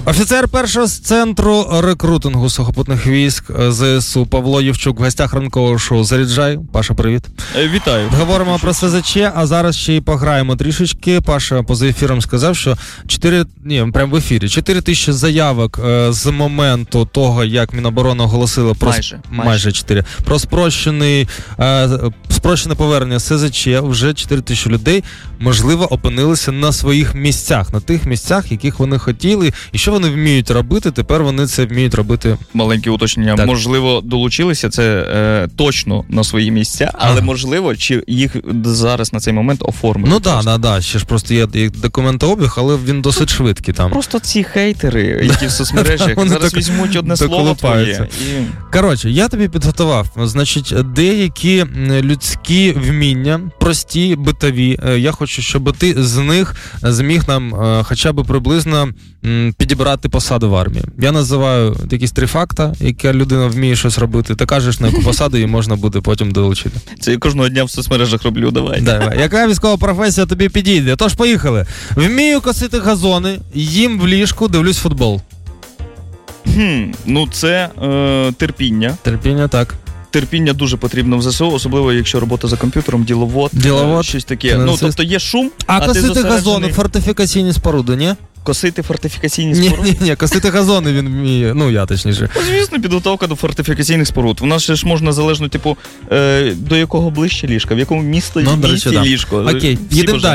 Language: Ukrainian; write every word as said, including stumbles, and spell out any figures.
Офіцер першого з центру рекрутингу сухопутних військ ЗСУ Павло Євчук в гостях ранкового шоу «Заряджай». Паша, привіт. Вітаю. Говоримо про СЗЧ, а зараз ще й пограємо трішечки. Паша поза ефіром сказав, що чотири, ні, прямо в ефірі, чотири тисячі заявок е, з моменту того, як Міноборони оголосили про майже, майже чотири, про спрощений, е, спрощене повернення СЗЧ, вже чотири тисячі людей, можливо, опинилися на своїх місцях, на тих місцях, яких вони хотіли, і що вони вміють робити, тепер вони це вміють робити. Маленьке уточнення. Так. Можливо, долучилися це е, точно на свої місця, але ага. можливо, чи їх зараз на цей момент оформили. Ну так, да, да, да. Ще ж просто є документообіг, але він досить швидкий там. Просто ці хейтери, які в соцмережах, зараз візьмуть одне слово твоє. І... Коротше, я тобі підготував, значить, деякі людські вміння, прості, битові. Я хочу, щоб ти з них зміг нам хоча б приблизно підібрати посаду в армії. Я називаю якісь три факта, які людина вміє щось робити. Ти кажеш, на яку посаду її можна буде потім долучити. Це я кожного дня в соцмережах роблю, давай. Давай. Яка військова професія тобі підійде? Тож поїхали. Вмію косити газони, їм в ліжку, дивлюсь футбол. Хм, ну це е, терпіння. Терпіння, так. Терпіння дуже потрібно в ЗСУ, особливо якщо робота за комп'ютером, діловод, діловод щось таке. Ну, тобто є шум, а, а косити ти зосереджений... газони, фортифікаційні споруди, ні? Косити фортифікаційні споруди? Ні, ні, ні, косити газони він вміє, ну я точніше. Ну, звісно, підготовка до фортифікаційних споруд. У нас ще ж можна залежно, типу, е, до якого ближче ліжка, в якому місто, ну, місці речі, ліжко. Окей, їдемо далі.